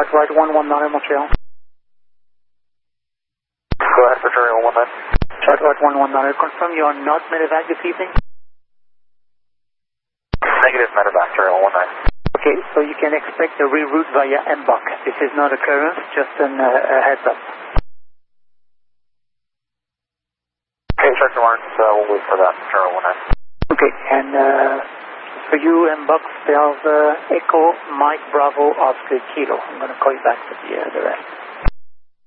Chartwright 119 Montreal. Go ahead for Charlie 119. Chartwright 119, confirm you are not medevac this evening? Negative medevac, Charlie 119. Okay, so you can expect a reroute via MBOC. This is not occurrence, just a heads up. Okay, Charlie Lawrence, we'll wait for that, Charlie 119. Okay, and for you, MBOC spells Echo Mike Bravo Oscar Kilo. I'm going to call you back for the rest.